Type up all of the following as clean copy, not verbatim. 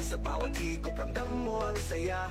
Sa bawat higop ramdam mo ang saya.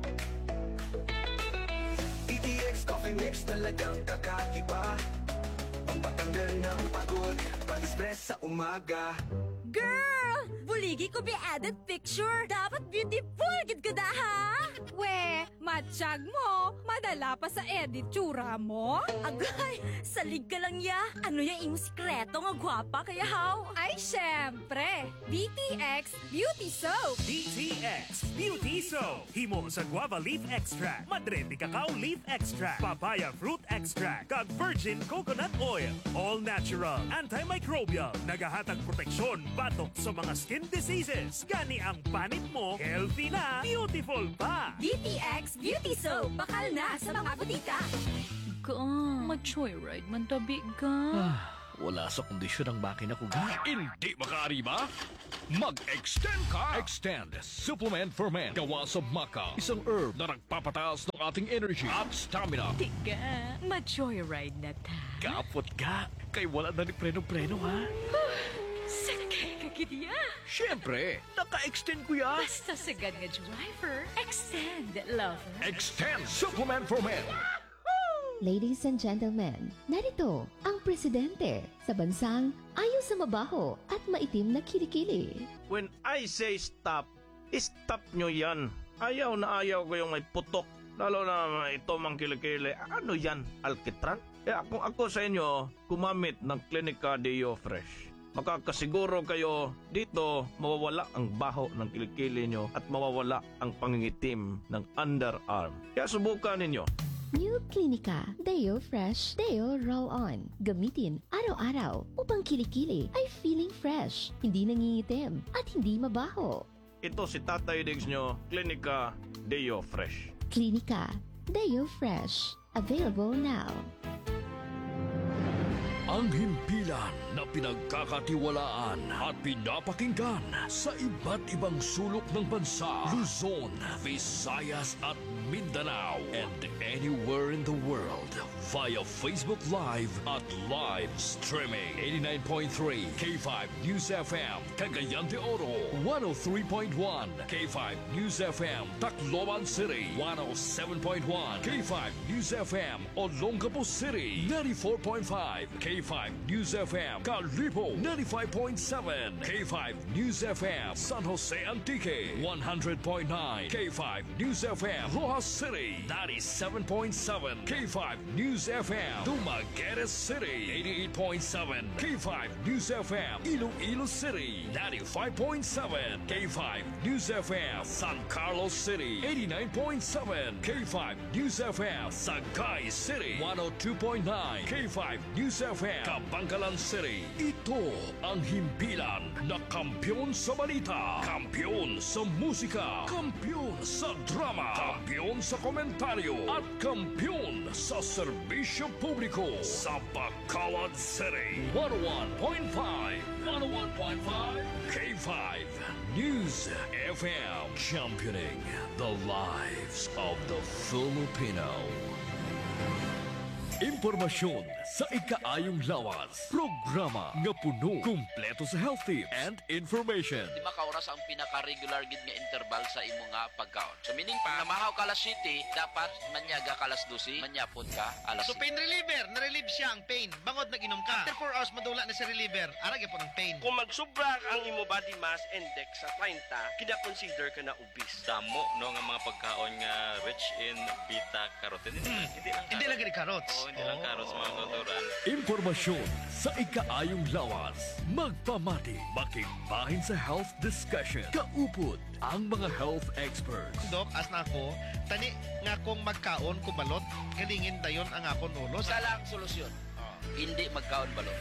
DTX Coffee Mix talagang kakaiba. Pampatanggal ng pagod, pag-stress sa umaga. Girl! Buligi ko be added picture. Dapat beautiful gid ka da, ha? We, matsyag mo. Madala pa sa edit tsura mo. Agay, salig ka lang ya. Ano yung iyong sikreto nga gwapa kaya how? Ay, syempre. DTX Beauty Soap. DTX Beauty Soap. Himo sa guava leaf extract, madrede cacao leaf extract, papaya fruit extract, kag virgin coconut oil. All natural, antimicrobial, nagahatag proteksyon batok sa mga skin diseases. Gani ang panit mo, healthy na, beautiful pa. DTX Beauty Soap. Bakal na sa mga butika. Ka, mag-joyride man tabi ka. Wala sa kondisyon ang makina ko ga. Hindi makaari ba? Mag-extend ka! Extend Supplement for Men. Gawa sa maca. Isang herb na nagpapataas ng ating energy at stamina. Tiga, mag-joyride na ta. Kapot ka. Kay wala na ni preno-preno ha. Sakay ka gidya. Siyempre, naka-extend ko yan. Basta sagad nga driver, extend lover. Extend Supplement for Men. Ladies and gentlemen, narito ang presidente sa bansang ayaw sa mabaho at maitim na kilikili. When I say stop, stop nyo yan. Ayaw na ayaw ko yung may putok. Lalo na ito mang kilikili. Ano yan? Alkitran? Kaya kung ako sa inyo, gumamit ng Clinica Deo Fresh. Makakasiguro kayo dito mawawala ang baho ng kilikili nyo at mawawala ang pangingitim ng underarm. Kaya subukan ninyo. New Clinica Deo Fresh Deo Roll-On. Gamitin araw-araw upang kilikili ay feeling fresh, hindi nangingitim at hindi mabaho. Ito si Tatay Diggs nyo, Clinica Deo Fresh. Clinica Deo Fresh. Available now. Ang himpilan na pinagkakatiwalaan at pinapakinggan sa iba't ibang sulok ng bansa, Luzon, Visayas at Mindanao, and anywhere in the world via Facebook Live at live streaming. 89.3 K5 News FM, Cagayan de Oro, 103.1 K5 News FM, Tacloban City, 107.1 K5 News FM, Olongapo City, 94.5 K5 News FM, Calibo, 95.7 K5 News FM, San Jose Antique, 100.9 K5 News FM, Rojas City, 97.7 K5 News FM, Dumaguete City, 88.7 K5 News FM, Iloilo City, 95.7 K5 News FM, San Carlos City, 89.7 K5 News FM, Sagay City, 102.9 K5 News FM, Kabangkalan City. Ito ang himpilan na kampyon sa balita, kampyon sa musika, kampyon sa drama, kampyon sa komentaryo, at kampyon sa serbisyo publiko sa Bacolod City. 101.5 K5 News FM, championing the lives of the Filipino. Impormasyon sa ikaayong lawas. Programa nga puno, kumpleto sa health tips and information. Di ba kauras ang pinaka-regular gid nga interval sa imo nga pagkaon? So meaning pa, namahaw ka alas 7, dapat manyaga ka alas 12, manyapon ka alas 7. So pain reliever, na-relieve siya ang pain. Bangod nag-inom ka. After 4 hours, madula na si reliever. Arag po ng pain. Kung magsubra ang imo body mass index sa 30, kina-consider ka na obese. Damo, no, nga mga pagkaon nga rich in beta-carotene. Hindi lang gini carrots. Hindi lang carrots, mga tuturan. Impormasyon sa ikaayong lawas. Magpamati, makigbahin sa health discussion. Kaupod ang mga health experts. Dok, as na ako, tani nga kung magkaon ko balot, galingin dayon ang akon ulo. Isa lang solusyon. Hindi magkaon balot.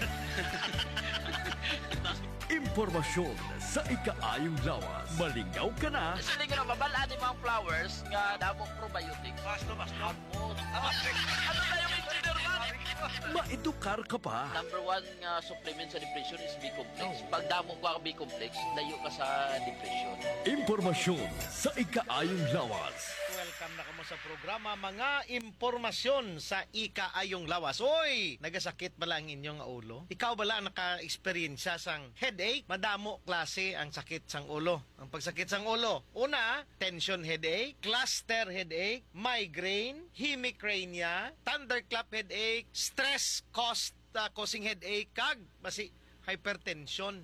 Impormasyon sa ikaayong lawas. Malingaw ka na. Sige nga babala ni mga flowers nga damong probiotic. Basto. Ano tayo yung engineer man? Maedukar ka pa. Number 1 nga supplement sa depression is B-complex. Pag damo ka B-complex, layo ka sa depression. Impormasyon sa ikaayong lawas. welcome na kamo sa programa. Mga impormasyon sa ikaayong lawas. Oy, nagasakit ba lang inyong ulo? Ikaw ba lang naka-experience sang headache? Madamo klase ang sakit sang ulo. Ang pagsakit sang ulo, una, tension headache, cluster headache, migraine, hemicrania, thunderclap headache, stress causing headache, kag basi hypertension.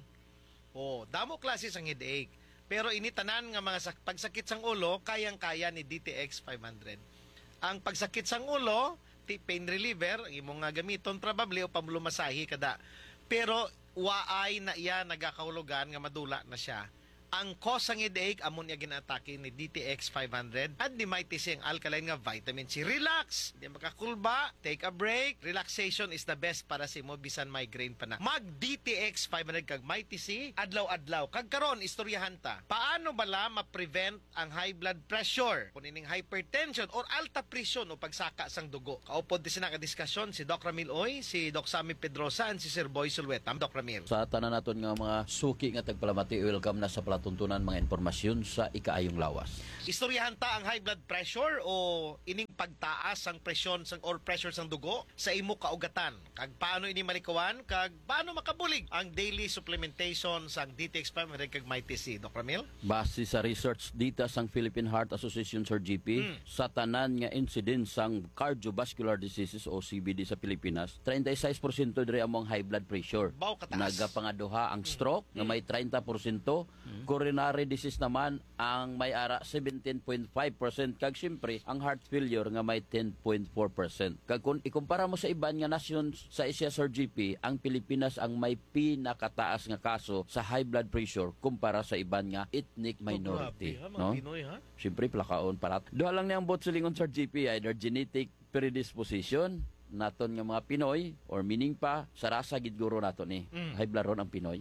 Oh, damo klase sang headache. Pero ini tanan nga mga pagsakit sang ulo, kayang-kaya ni DTX 500. Ang pagsakit sang ulo, pain reliever, imong nga gamiton probably o pamlumasahi kada. Pero waay na iya nagakahulugan nga madula na siya. Ang cause sang headache amon niya ginatake ni DTX 500 at ni Mighty C ang alkaline nga vitamin C. Relax, di makakulba, take a break. Relaxation is the best para sa imo bisan migraine pa na. Mag DTX 500 kag Mighty C adlaw-adlaw. Kag karon istoryahan ta. Paano bala ma-prevent ang high blood pressure, kunining hypertension or alta presyon o pagsaka sang dugo? Kaupod din sina ka diskusyon si Doc Ramil Oy, si Doc Sammy Pedrosa, and si Sir Boy Sulweta. Doc Ramil. Sa tanan naton nga mga suki nga tagpalamati, welcome na sa palatuntunan mga impormasyon sa ikaayong lawas. Istoryahan ta ang high blood pressure o ining pagtaas ang presyon sang or pressure sang dugo sa imo kaugatan. Kag paano ini malikawan, kag paano makabulig ang daily supplementation sang DTX 500 kag Mighty C. Doc Ramil? Base sa research data sang Philippine Heart Association Sir GP, sa tanan nga incidence sang cardiovascular diseases o CVD sa Pilipinas, 36% diri among high blood pressure. Bao kataas. Nagapangaduha ang stroke nga may 30%, coronary disease naman ang may ara 17.5%, kag syempre ang heart failure nga may 10.4%. Kag kung ikumpara mo sa iban nga nasyon sa Asia Sir GP, ang Pilipinas ang may pinakataas nga kaso sa high blood pressure kumpara sa iban nga ethnic minority. Grabe, no? Pinoy, ha? Syempre plakaon parat. Duha lang niyang bot silingon Sir GP, either genetic predisposition naton nga mga Pinoy or meaning pa sa rasa gid guro naton ni high blood ron ang Pinoy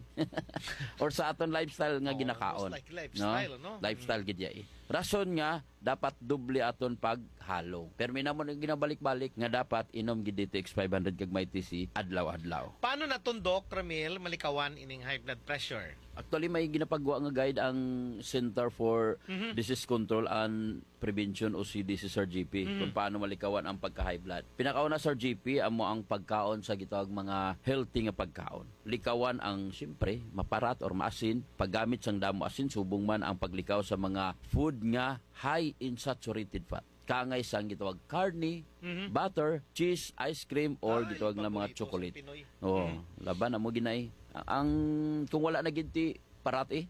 or sa aton lifestyle nga ginakaon, like lifestyle, no? Lifestyle gid ya rason nga dapat doble aton paghalo. Pero minamon ang ginabalik-balik nga dapat inom gid DTX 500 kag Mighty C adlaw-adlaw. Paano naton Doc Ramil malikawan ining high blood pressure? Actually, may ginapagawa nga guide ang Center for Disease Control and Prevention o CDC Sir GP kung paano malikawan ang pagka-high blood. Pinakauna Sir GP, amo ang pagkaon sa gitawag mga healthy nga pagkaon. Likawan ang, siyempre, maparat or maasin. Paggamit sang damo asin, subong man ang paglikaw sa mga food nga high in saturated fat. Kangay sang gitawag karne, butter, cheese, ice cream, or gitawag na mga chocolate. Laban na mo ginay. Ang kung wala na ginti parat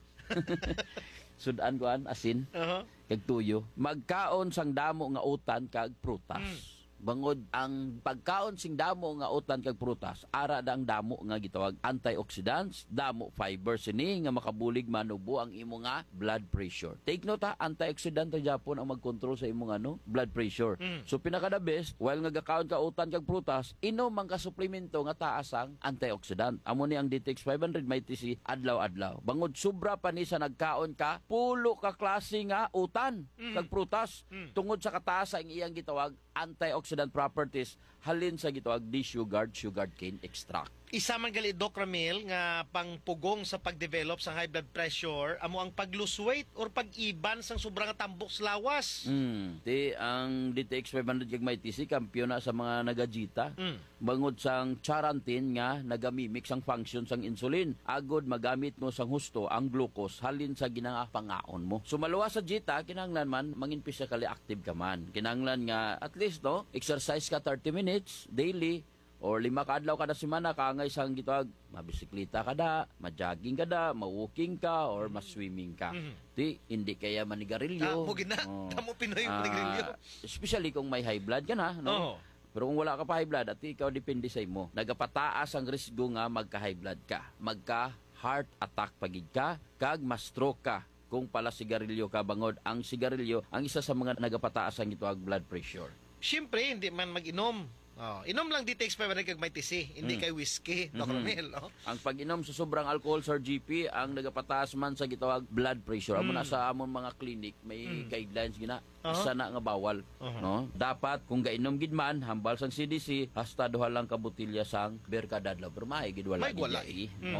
sudan kuan asin kag tuyo, magkaon sang damo nga utan kag prutas. Bangod ang pagkaon sing damo nga utan kag prutas, ara ang damo nga gitawag antioxidants, damo fiber sini nga makabulig manubo ang imo nga blood pressure. Take note ha, antioxidant ta Japon ang magkontrol sa imong blood pressure. So pinaka the best, while nga gakaon ka utan kag prutas, inom man ka suplemento nga taas ang antioxidant. Amo ni ang DTX 500 Mighty C adlaw-adlaw. Bangod sobra pa ni sa nagkaon ka, pulo ka klase nga utan kag prutas tungod sa kataas ang iyang gitawag antioxidant properties halin sa gitawag sugar cane extract. Isa man gali Doc Ramil nga pangpugong sa pagdevelop sa high blood pressure amo ang pag-lose weight or pag-iban sang sobrang tambok sa lawas. Di ang DTX 500 kag Mighty C kampiyon na sa mga nagajita. Bangod sang charantin nga nagamimik sang function sang insulin. Agod magamit mo sang husto ang glucose halin sa ginangapangaon mo. So maluwas sa jita kinahanglan man mangin physically active ka man. Kinahanglan nga at least no exercise ka 30 minutes daily or 5 ka adlaw kada semana kangay sang gitawag mabisikleta ka da, ma-jogging ka da, ma-walking ka or ma-swimming ka. Di hindi kaya manigarilyo. Mo gina, tamo Pinoy manigarilyo. Especially kung may high blood ka na, no? Pero kung wala ka pa high blood at ikaw depende sa imo, nagapataas ang risgo nga magka-high blood ka, magka-heart attack pagid ka, kag ma-stroke ka. Kung pala sigarilyo ka bangod, ang sigarilyo ang isa sa mga nagapataas ang gitawag blood pressure. Siyempre, hindi man mag-inom. Inom lang DTX 500 kag Mighty C, hindi kay whiskey, Doc Ramil. Ang pag-inom sa sobrang alcohol Sir GP ang nagapataas man sa gitawag blood pressure. Amo na sa amon mga clinic may guidelines gina isa na nga bawal, no? Dapat kung gainom gid man hambal sang CDC hasta duha lang ka botelya sang beer kada adlaw. Pero may gid wala, no?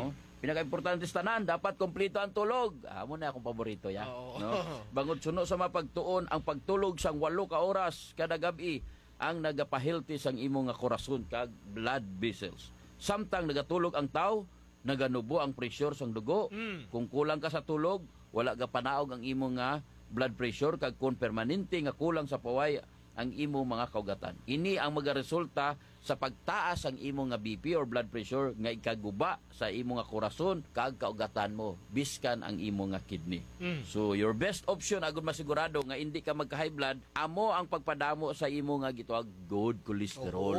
Pinaka-importante sa tanan, dapat kompleto ang tulog. Amo na akong paborito ya. No? Bangod suno sa mapagtuon, ang pagtulog sang 8 ka oras kada gabi ang nagapahilti sang imo nga korason kag blood vessels. Samtang nagatulog ang tao, naganubo ang pressure sang dugo. Kung kulang ka sa tulog, wala ka panaog ang imo nga blood pressure kag kung permanente nga kulang sa paway ang imo mga kaugatan. Ini ang magaresulta sa pagtaas ang imo nga BP or blood pressure nga ikaguba sa imo nga korason kag kaugatan mo biskan ang imo nga kidney. So your best option agud masigurado nga hindi ka magka-high blood amo ang pagpadamo sa imo nga gituag good cholesterol.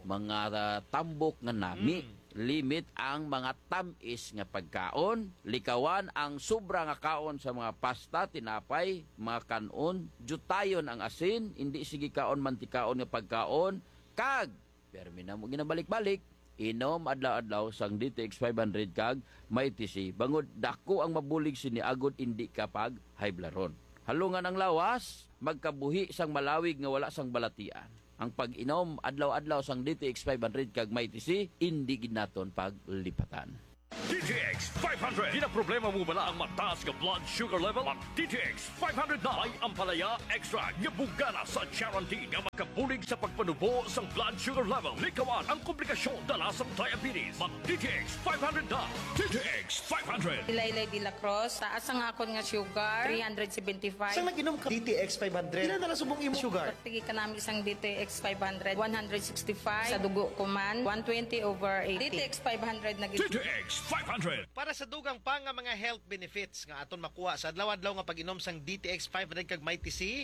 Mga tambok nga nami. Limit ang mga tamis nga pagkaon, likawan ang sobra nga kaon sa mga pasta, tinapay, mga kanon, jutayon ang asin, hindi sige kaon mantikaon nga pagkaon, kag permi na mo ginabalik-balik, inom adlaw-adlaw sang DTX 500 kag may TC. Bangod dako ang mabulig sini agud hindi kapag high blood. Halungan ang lawas, magkabuhi sang malawig nga wala sang balatian. Ang pag-inom adlaw-adlaw sang DTX 500 kag may TC, hindi ginaton paglipatan. DTX 500. Di na problema mo bala ang mataas ka blood sugar level? Ang DTX 500 na ay ampalaya extra nga bugana sa guarantee nga makabulig sa pagpanubo sa blood sugar level. Likawan ang komplikasyon dala sa diabetes. Ang DTX 500 na. DTX 500. Ilaylay de la Cruz, taas ang akon nga sugar, 375. Saan nag-inom ka DTX 500? Ilan na subong imo sugar? Tigi ka namin isang DTX 500, 165. Sa dugo ko man, 120/80. DTX 500 na DTX 500. Para sa dugang pa nga mga health benefits nga aton makuha sa adlaw-adlaw nga pag-inom sang DTX 500 kag may TC,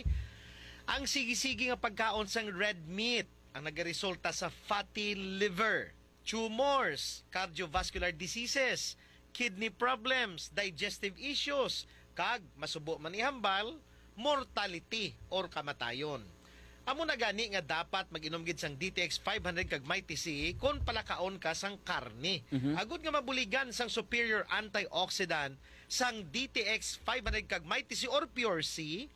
ang sige-sige nga pagkaon sang red meat ang nagaresulta sa fatty liver, tumors, cardiovascular diseases, kidney problems, digestive issues, kag masubo man ihambal, mortality or kamatayon. Amo na gani nga dapat mag-inom gid sang DTX 500 kag may TC kon palakaon ka sang karne. Agud nga mabuligan sang superior antioxidant sang DTX 500 kag may TC or Pure C,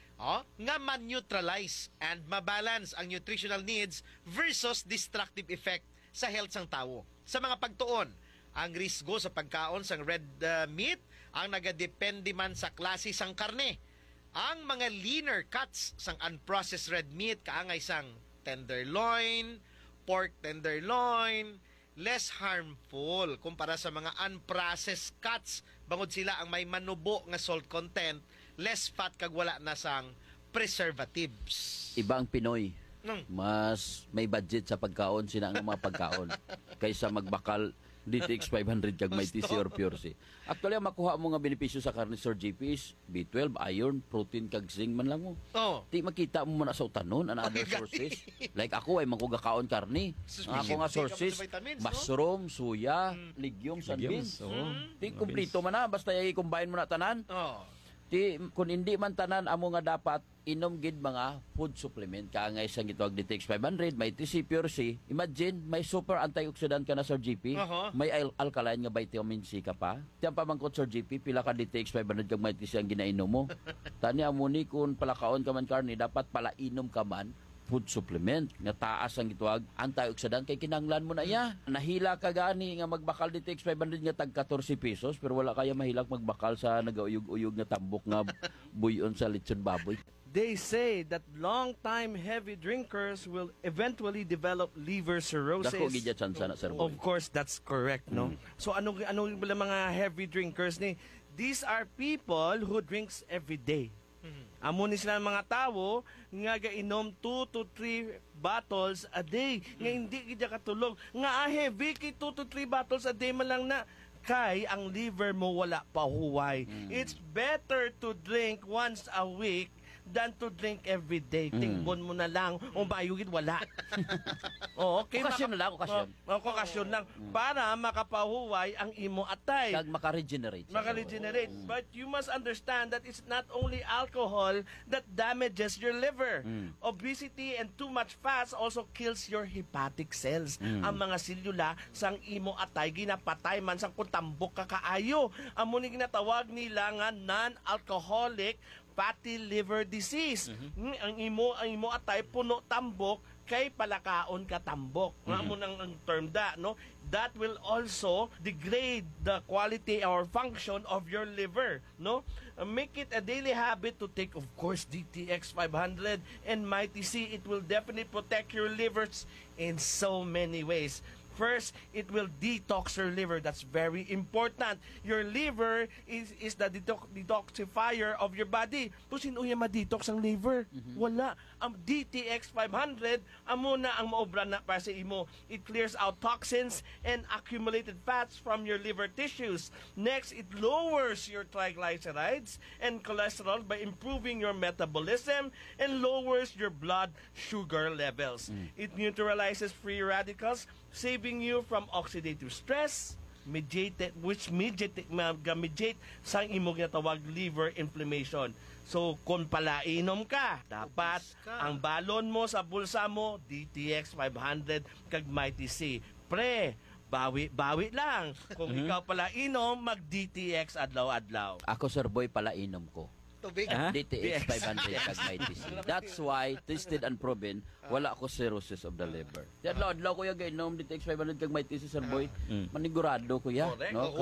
nga man-neutralize and mabalance ang nutritional needs versus destructive effect sa health sang tawo. Sa mga pagtuon, ang risgo sa pagkaon sang red meat ang nagadepende man sa klase sang karne. Ang mga leaner cuts sang unprocessed red meat kaangay sang tenderloin, pork tenderloin, less harmful kumpara sa mga unprocessed cuts bangod sila ang may manubo nga salt content, less fat kag wala na sang preservatives. Iba ang Pinoy. Mas may budget sa pagkaon sila ang mga pagkaon kaysa magbakal DTX 500 kag may TC or Pure C. Actually, ang makuha mo nga benepisyo sa karne Sir JP is B12, iron, protein kag zinc man lang mo. Di makita mo na sa utanon ang other sources. Like ako ay mangkugakaon karne. Ang ako nga sources, mushroom, suya, legumes and beans. Di kumplito man na basta i-combine mo na tanan. Di kun hindi man tanan amo nga dapat inom gid mga food supplement kaangay sang gitawag DTX 500 may TC Pure C. Imagine may super antioxidant ka na Sir GP, may alkaline nga vitamin C ka pa. Tiyan pa man ko Sir GP pila ka DTX 500 kag may TC ang ginainom mo. Tani amo ni kun palakaon ka man karni dapat pala inom ka man food supplement nga taas ang gituwag antioxidant kay kinanglan mo na iya. Nahila ka gani nga magbakal DTX 500 nga tag 14 pesos pero wala kaya mahilak magbakal sa nagauyog-uyog nga tambok nga buyon sa lechon baboy. They say that long-time heavy drinkers will eventually develop liver cirrhosis. Dako gid chance na sir. Of course, that's correct, no? So ano pala mga heavy drinkers ni? These are people who drinks every day. Amo ni sila mga tawo nga gainom 2 to 3 bottles a day. Nga hindi gid katulog. Nga heavy kay 2 to 3 bottles a day man lang na kay ang liver mo wala pa huway. It's better to drink once a week than to drink every day. Tingbon mo na lang. O bayugid, wala. Okay, okasyon na lang, okasyon. Okasyon lang. Para makapahuway ang imo atay. Kag makaregenerate. Makaregenerate. But you must understand that it's not only alcohol that damages your liver. Obesity and too much fat also kills your hepatic cells. Ang mga selula sang imo atay ginapatay man sang kutambok kakaayo. Amo ni ginatawag nila nga non-alcoholic fatty liver disease. Ang imo atay puno tambok kay palakaon ka tambok. Amo nang ang term da, no? that will also degrade the quality or function of your liver, no? Make it a daily habit to take, of course, DTX 500 and Mighty C. It will definitely protect your livers in so many ways. First, it will detox your liver. That's very important. Your liver is the detoxifier of your body. So, sino yung ma-detox ang liver? Wala. Ang DTX 500, amo na ang maobra na para sa imo. It clears out toxins and accumulated fats from your liver tissues. Next, it lowers your triglycerides and cholesterol by improving your metabolism and lowers your blood sugar levels. It neutralizes free radicals, saving you from oxidative stress, mediate sa imong natawag liver inflammation. So, kung palainom ka, dapat ang balon mo sa bulsa mo, DTX 500 kag Mighty C. Pre, bawi lang. Kung ikaw palainom, mag-DTX adlaw-adlaw. Ako, Sir Boy, palainom ko. Tubig. DTX 500 kag Mighty C. That's why, tested and proven, wala ako cirrhosis of the liver. Adlaw-adlaw ko yung gainom DTX 500 kag Mighty C, Sir Boy. Manigurado ko ya. No?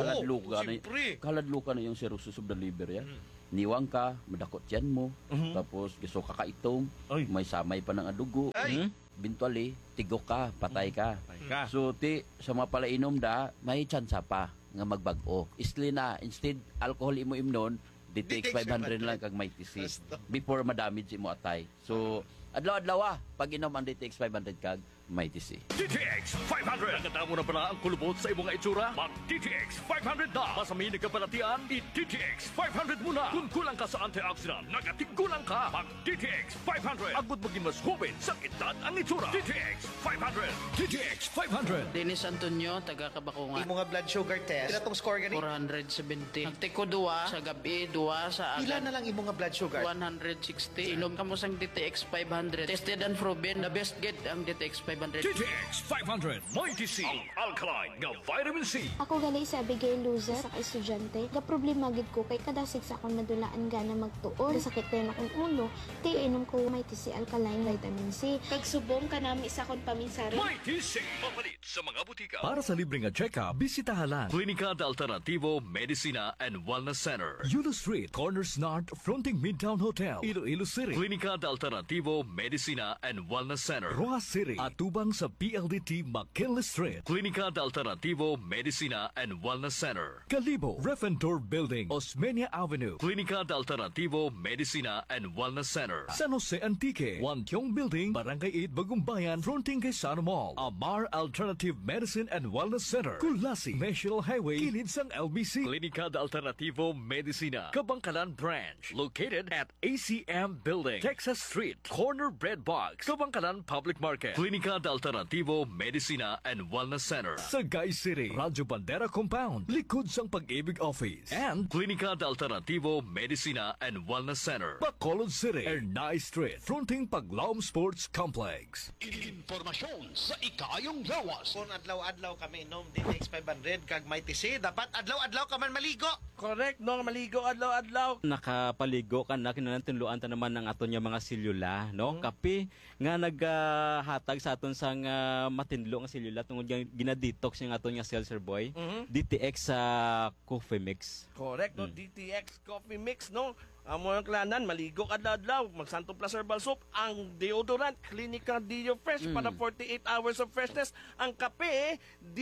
Kaladluka na yung cirrhosis of the liver ya. Niwang ka, madakot yan mo, tapos gusto ka kaitong, may samay pa ng adugo. Eventually, tigok ka, patay ka. So, sa mga palainom may tsansa pa nga magbago. Isli na, instead, alcohol imo imnon, DTX 500 lang kag Mighty C before madamage imo atay. So adlaw-adlaw pag inom ang DTX 500 kag Mighty C. DTX 500! Naganda mo na pala ang kulubot sa imong itsura? Mag-DTX 500 na! Masami nagkabalatian, i-DTX 500 muna! Kung kulang ka sa antioxidant, nagatigulang ka! Mag-DTX 500! Agud maging mas hubin sa edad ang itsura! DTX 500! DTX 500! Dennis Antonio, taga Kabakungan. Imo nga blood sugar test. Pila tong score gani? 470. Nagtiko duwa sa gabi, duwa sa agad. Pila na lang imo nga blood sugar? 160. Inom ka mo sang DTX 500. Tested and proven, the best get ang DTX 500. DTX 500 Mighty C, ang alkaline nga vitamin C. Ako gali sa Abigail Loser sa estudyante. Ga problema gid ko kay kada sa akong nadulaan gana magtuon. Sakit din akong ulo. Kay inom ko Mighty C alkaline vitamin C. Kag subong kanami sa akong paminsari. Mighty C, mapalit sa mga butika. Para sa libreng check-up, bisitahan lang Klinika de Alternativo Medicina and Wellness Center, Yulo Street, Corners North, fronting Midtown Hotel, Iloilo City. Klinika de Alternativo Medicina and Wellness Center, Roa City, Atubang sa PLDT McKinley Street. Klinika de Alternativo Medicina and Wellness Center, Calibo, Refentor Building, Osmeña Avenue. Klinika de Alternativo Medicina and Wellness Center, San Jose Antique, Wantiong Building, Barangay 8, Bagumbayan, fronting kay Sano Mall. Amar Alternative Medicine and Wellness Center, Kulasi, National Highway, kilid sang LBC. Klinika de Alternativo Medicina, Kabangkalan Branch, located at ACM Building, Texas Street, Corner Bread Box, Kabangkalan Public Market. Klinika de Alternativo Medicina and Wellness Center, Sagay City, Radyo Bandera Compound, likod sang Pag-ibig Office, and Klinika de Alternativo Medicina and Wellness Center, Bacolod City, Ernay Street, fronting Paglaom Sports Complex. Informasyon sa ikayong lawas. Kung adlaw-adlaw kami inom DTX 500 kag Mighty C, dapat adlaw-adlaw ka man maligo. Correct, no? Maligo adlaw-adlaw. Nakapaligo ka na, kinantinluan ta naman ng aton yung mga selula, no? Kape nga naghatag sa aton sang matinlo nga selula tungod yung ginadetox yung aton nga cells, Sir Boy. DTX sa coffee mix. Correct, no? DTX coffee mix, no? Amo ang klanan, maligo adlaw-adlaw, magsanto plus herbal soap, ang deodorant, Clinica Dio Fresh para 48 hours of freshness. Ang kape,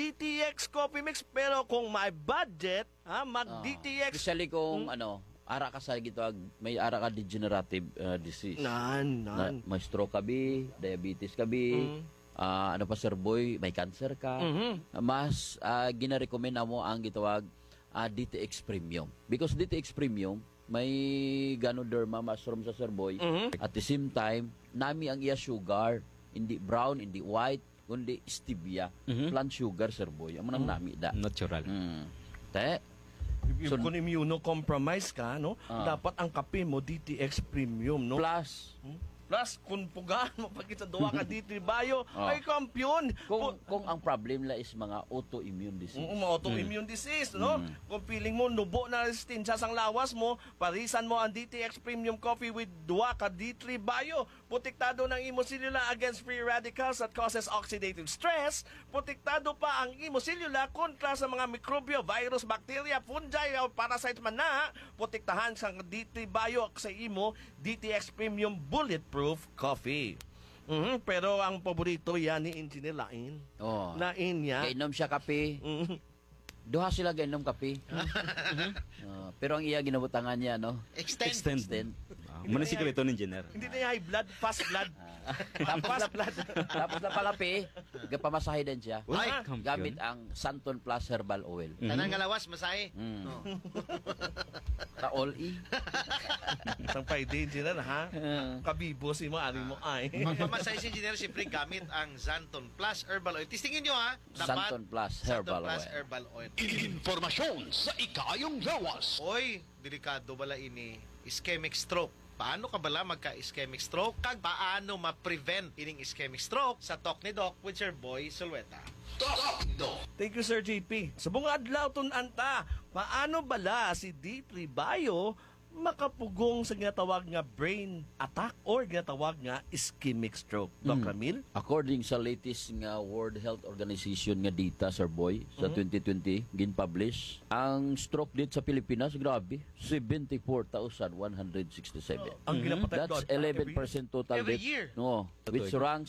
DTX coffee mix, pero kung may budget, mag-DTX. Especially kung ara ka sa may ara ka degenerative disease. May stroke ka diabetes ka ano pa, Sir Boy, may cancer ka. Mas gina-recommend mo ang gitawag DTX Premium. Because DTX Premium, may Ganoderma mushroom sa Sir Boy. At the same time, nami ang iya sugar, hindi brown, hindi white, kundi stevia. Plant sugar, Sir Boy. Ang manang nami da. Natural. Kung immunocompromised ka, no? Dapat ang kape mo DTX Premium, no? Plus, kung pugaan mo pag sa duwa ka DT Bio, ay kampiyon. Kung ang problem la is mga autoimmune disease. Autoimmune disease, no? Kung feeling mo, nubo na resistensya sang lawas mo, parisan mo ang DTX Premium Coffee with duwa ka D3 Bio Protektado ng imo selula against free radicals that causes oxidative stress. Protektado pa ang imo selula kontra sa mga mikrobyo, virus, bacteria, fungi o parasite man na. Protektahan sa DT Bio sa imo DTX Premium Bulletproof Coffee. Pero ang paborito yan ni Engineer Lain. Oh. Lain niya. Kainom siya kape. Duha sila gainom kape. Pero ang iya ginabutangan niya, no? Extend. Muna sikreto ng engineer. Hindi na high blood, fast blood. Tapos na palapi, gapamasahe din siya. Ay, Gamit ang Santon Plus Herbal Oil. Tanang ngalawas, masahe. Oh. Sa all-e. Isang pwede, Engineer, ha? Kabibo si mo, ari mo ay. Magmamasahe si Engineer, siyempre gamit ang Zanton Plus Herbal Oil. Tistingin nyo ha. Santon Plus Herbal Santon Plus Oil. Herbal Oil. Informasyon sa ikayong lawas. Oy, delikado bala ini ischemic stroke. Paano ka bala magka-ischemic stroke? Kag paano ma-prevent ining ischemic stroke? Sa Talk ni Doc with your boy Sulweta. Thank you, Sir JP. Sa bunga adlaw anta, paano bala si D3 Bio makapugong sa ginatawag nga brain attack or ginatawag nga ischemic stroke? Doc Ramil? According sa latest nga World Health Organization nga data, Sir Boy, sa 2020, gin-publish, ang stroke date sa Pilipinas, grabe, 74,167. Ang ginapatay That's doon, 11% total Every death. year? No, which ranks